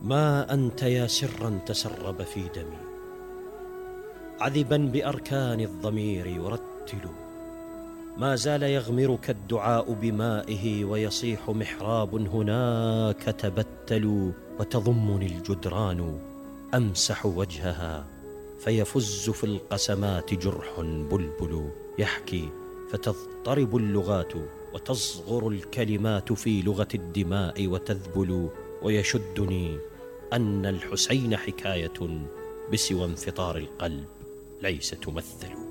ما أنت يا سرا تسرب في دمي، عذبا بأركان الضمير يرتل. ما زال يغمرك الدعاء بمائه، ويصيح محراب هناك تبتل. وتضمني الجدران أمسح وجهها، فيفز في القسمات جرح بلبل. يحكي فتضطرب اللغات، وتصغر الكلمات في لغة الدماء وتذبل. ويشدني أن الحسين حكاية بسوى انفطار القلب ليس تمثل.